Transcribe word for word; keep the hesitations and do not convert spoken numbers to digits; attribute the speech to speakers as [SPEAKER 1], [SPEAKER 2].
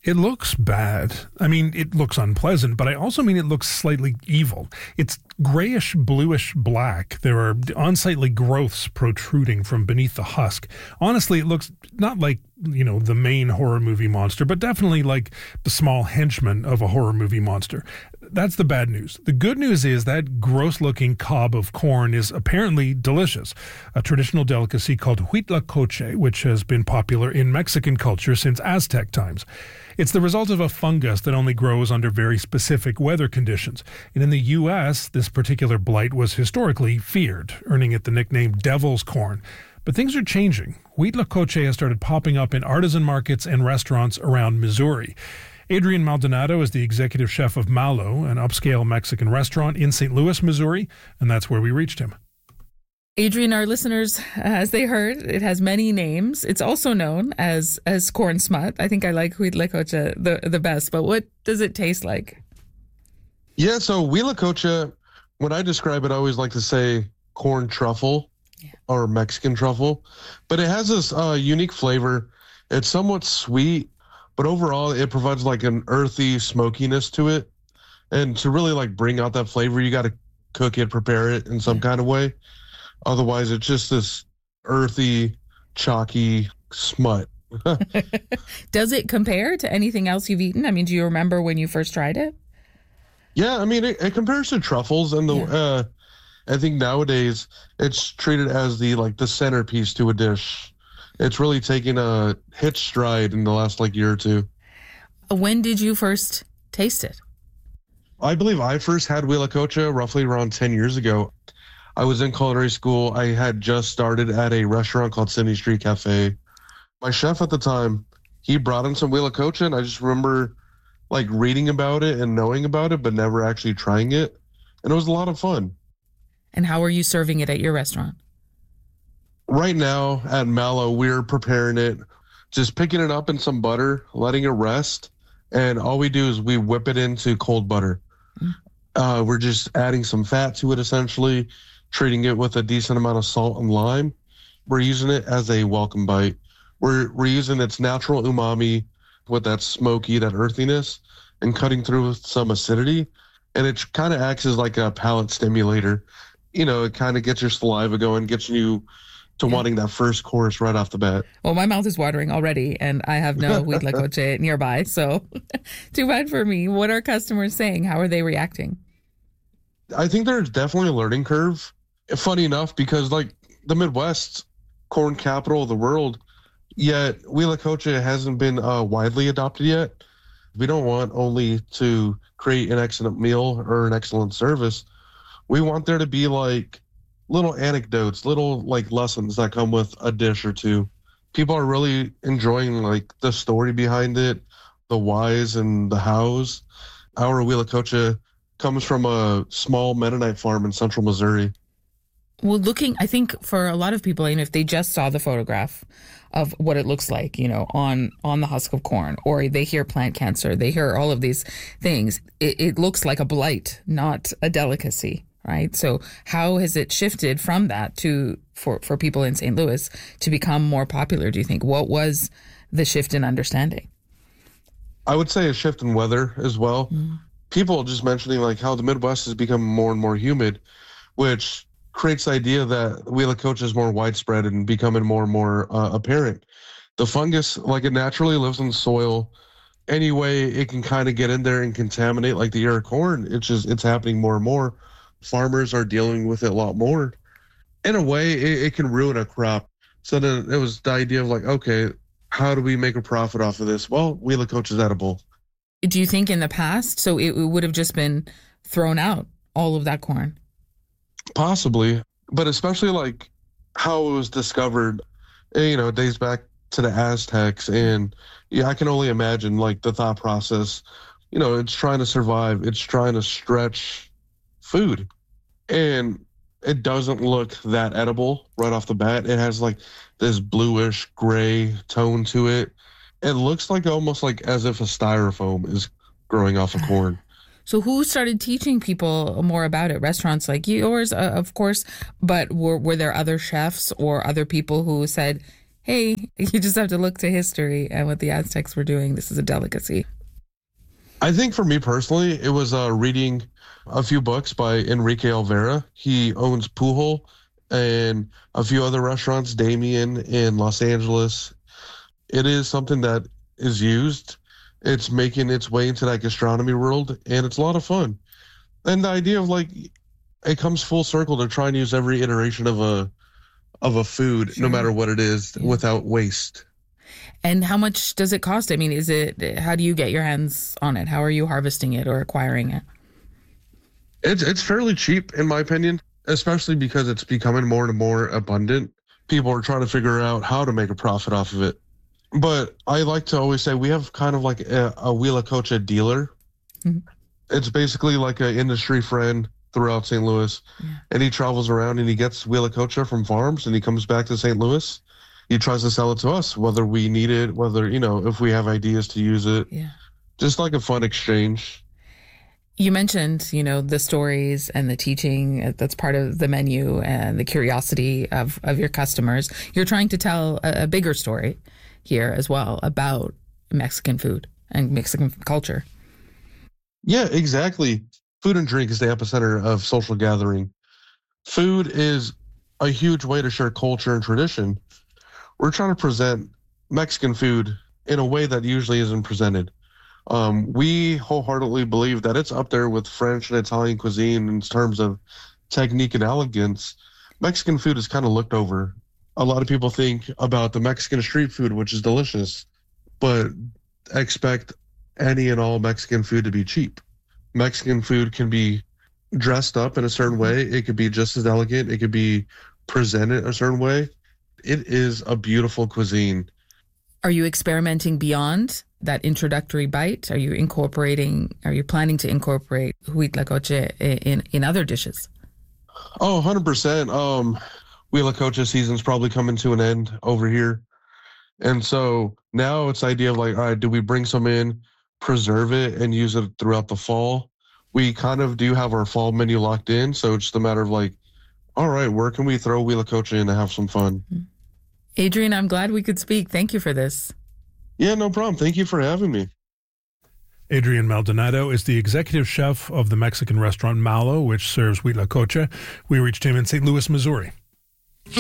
[SPEAKER 1] It looks bad. I mean, it looks unpleasant, but I also mean it looks slightly evil. It's grayish, bluish black. There are unsightly growths protruding from beneath the husk. Honestly, it looks not like, you know, the main horror movie monster, but definitely like the small henchman of a horror movie monster. That's the bad news. The good news is that gross-looking cob of corn is apparently delicious, a traditional delicacy called huitlacoche, which has been popular in Mexican culture since Aztec times. It's the result of a fungus that only grows under very specific weather conditions. And in the U S, this particular blight was historically feared, earning it the nickname devil's corn. But things are changing. Huitlacoche has started popping up in artisan markets and restaurants around Missouri. Adrian Maldonado is the executive chef of Malo, an upscale Mexican restaurant in Saint Louis, Missouri, and that's where we reached him.
[SPEAKER 2] Adrian, our listeners, as they heard, it has many names. It's also known as as corn smut. I think I like huitlacoche the, the best, but what does it taste like?
[SPEAKER 3] Yeah, so huitlacoche, when I describe it, I always like to say corn truffle yeah. or Mexican truffle, but it has this uh, unique flavor. It's somewhat sweet, but overall it provides like an earthy smokiness to it. And to really like bring out that flavor, you got to cook it, prepare it in some kind of way. Otherwise, it's just this earthy, chalky smut.
[SPEAKER 2] Does it compare to anything else you've eaten? I mean, do you remember when you first tried it?
[SPEAKER 3] Yeah, I mean, it, it compares to truffles, and the yeah. uh, I think nowadays it's treated as the like the centerpiece to a dish. It's really taken a hit stride in the last like year or two.
[SPEAKER 2] When did you first taste it?
[SPEAKER 3] I believe I first had huitlacoche roughly around ten years ago. I was in culinary school. I had just started at a restaurant called Sydney Street Cafe. My chef at the time, he brought in some huitlacoche, and I just remember like reading about it and knowing about it, but never actually trying it. And it was a lot of fun.
[SPEAKER 2] And how are you serving it at your restaurant?
[SPEAKER 3] Right now at Malo, we're preparing it, just picking it up in some butter, letting it rest. And all we do is we whip it into cold butter. Mm. Uh, we're just adding some fat to it, essentially, treating it with a decent amount of salt and lime. We're using it as a welcome bite. We're, we're using its natural umami with that smoky, that earthiness, and cutting through with some acidity. And it kind of acts as like a palate stimulator. You know, it kind of gets your saliva going, gets you to yeah. wanting that first course right off the bat.
[SPEAKER 2] Well, my mouth is watering already, and I have no huitlacoche nearby, so too bad for me. What are customers saying? How are they reacting?
[SPEAKER 3] I think there's definitely a learning curve. Funny enough, because like the Midwest, corn capital of the world, yet huitlacoche hasn't been uh, widely adopted yet. We don't want only to create an excellent meal or an excellent service. We want there to be like little anecdotes, little like lessons that come with a dish or two. People are really enjoying like the story behind it, the whys and the hows. Our huitlacoche comes from a small Mennonite farm in central Missouri.
[SPEAKER 2] Well, looking, I think for a lot of people, you know, if they just saw the photograph of what it looks like, you know, on, on the husk of corn, or they hear plant cancer, they hear all of these things, it, it looks like a blight, not a delicacy, right? So how has it shifted from that to, for, for people in Saint Louis to become more popular, do you think? What was the shift in understanding?
[SPEAKER 3] I would say a shift in weather as well. Mm. People just mentioning like how the Midwest has become more and more humid, which creates the idea that huitlacoche is more widespread and becoming more and more uh, apparent. The fungus, like it naturally lives in the soil. Any way it can kind of get in there and contaminate like the ear of corn, it's just, it's happening more and more. Farmers are dealing with it a lot more. In a way, it, it can ruin a crop. So then it was the idea of like, okay, how do we make a profit off of this? Well, huitlacoche is edible.
[SPEAKER 2] Do you think in the past, so it would have just been thrown out, all of that corn?
[SPEAKER 3] Possibly, but especially like how it was discovered, you know, it dates back to the Aztecs. And yeah, I can only imagine like the thought process, you know, it's trying to survive. It's trying to stretch food. And it doesn't look that edible right off the bat. It has like this bluish gray tone to it. It looks like almost like as if a styrofoam is growing off of corn.
[SPEAKER 2] So who started teaching people more about it? Restaurants like yours, uh, of course, but were were there other chefs or other people who said, hey, you just have to look to history and what the Aztecs were doing. This is a delicacy.
[SPEAKER 3] I think for me personally, it was uh, reading a few books by Enrique Olvera. He owns Pujol and a few other restaurants, Damien in Los Angeles. It is something that is used. It's making its way into that gastronomy world, and it's a lot of fun. And the idea of like, it comes full circle to try and use every iteration of a of a food, sure. no matter what it is, yeah. without waste.
[SPEAKER 2] And how much does it cost? I mean, is it, how do you get your hands on it? How are you harvesting it or acquiring it?
[SPEAKER 3] It's it's fairly cheap, in my opinion, especially because it's becoming more and more abundant. People are trying to figure out how to make a profit off of it. But I like to always say we have kind of like a, a Huitlacoche dealer. Mm-hmm. It's basically like an industry friend throughout Saint Louis. Yeah. And he travels around and he gets Huitlacoche from farms and he comes back to Saint Louis. He tries to sell it to us, whether we need it, whether, you know, if we have ideas to use it. Yeah. Just like a fun exchange.
[SPEAKER 2] You mentioned, you know, the stories and the teaching that's part of the menu and the curiosity of, of your customers. You're trying to tell a, a bigger story here as well about Mexican food and Mexican culture.
[SPEAKER 3] Yeah, exactly. Food and drink is the epicenter of social gathering. Food is a huge way to share culture and tradition. We're trying to present Mexican food in a way that usually isn't presented. Um, we wholeheartedly believe that it's up there with French and Italian cuisine in terms of technique and elegance. Mexican food is kind of looked over. A lot of people think about the Mexican street food, which is delicious, but expect any and all Mexican food to be cheap. Mexican food can be dressed up in a certain way. It could be just as elegant. It could be presented a certain way. It is a beautiful cuisine.
[SPEAKER 2] Are you experimenting beyond that introductory bite? Are you incorporating, are you planning to incorporate Huitlacoche in, in other dishes?
[SPEAKER 3] Oh, one hundred percent. Um, Huitlacoche season's probably coming to an end over here. And so now it's the idea of like, all right, do we bring some in, preserve it, and use it throughout the fall? We kind of do have our fall menu locked in, so it's just a matter of like, all right, where can we throw Huitlacoche in to have some fun?
[SPEAKER 2] Adrian, I'm glad we could speak. Thank you for this.
[SPEAKER 3] Yeah, no problem. Thank you for having me.
[SPEAKER 1] Adrian Maldonado is the executive chef of the Mexican restaurant Malo, which serves Huitlacoche. We reached him in Saint Louis, Missouri.